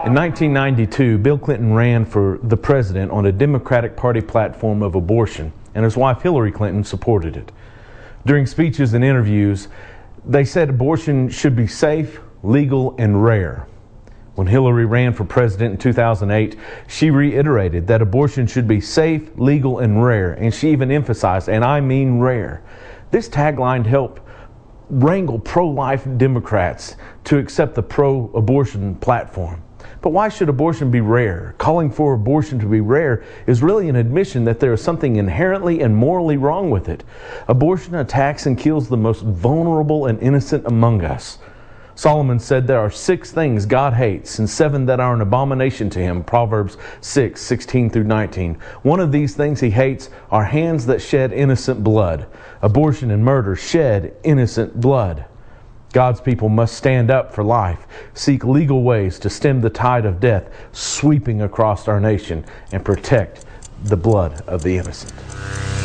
In 1992, Bill Clinton ran for the president on a Democratic Party platform of abortion, and his wife Hillary Clinton supported it. During speeches and interviews, they said abortion should be safe, legal, and rare. When Hillary ran for president in 2008, she reiterated that abortion should be safe, legal, and rare, and she even emphasized, and I mean rare. This tagline helped wrangle pro-life Democrats to accept the pro-abortion platform. But why should abortion be rare? Calling for abortion to be rare is really an admission that there is something inherently and morally wrong with it. Abortion attacks and kills the most vulnerable and innocent among us. Solomon said there are 6 things God hates and 7 that are an abomination to him, Proverbs 6:16-19. One of these things he hates are hands that shed innocent blood. Abortion and murder shed innocent blood. God's people must stand up for life, seek legal ways to stem the tide of death sweeping across our nation, and protect the blood of the innocent.